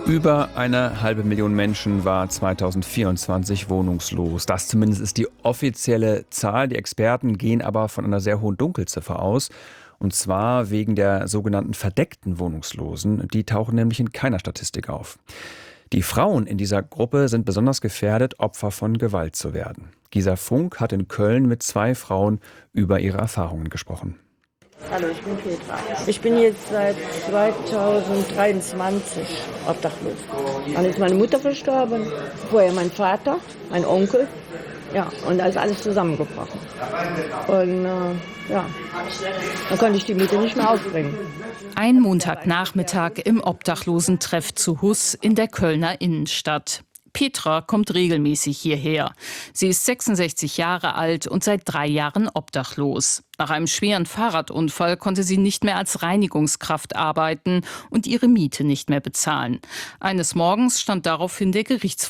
Über 1,5 Million Menschen war 2024 wohnungslos. Das zumindest ist die offizielle Zahl. Die Experten gehen aber von einer sehr hohen Dunkelziffer aus. Und zwar wegen der sogenannten verdeckten Wohnungslosen. Die tauchen nämlich in keiner Statistik auf. Die Frauen in dieser Gruppe sind besonders gefährdet, Opfer von Gewalt zu werden. Gisa Funk hat in Köln mit 2 Frauen über ihre Erfahrungen gesprochen. Hallo, ich bin Petra. Ich bin jetzt seit 2023 obdachlos. Dann ist meine Mutter verstorben, vorher mein Vater, mein Onkel. Ja, und da ist alles zusammengebrochen. Und dann konnte ich die Miete nicht mehr aufbringen. Ein Montagnachmittag im Obdachlosentreff zu Huss in der Kölner Innenstadt. Petra kommt regelmäßig hierher. Sie ist 66 Jahre alt und seit 3 Jahren obdachlos. Nach einem schweren Fahrradunfall konnte sie nicht mehr als Reinigungskraft arbeiten und ihre Miete nicht mehr bezahlen. Eines Morgens stand daraufhin der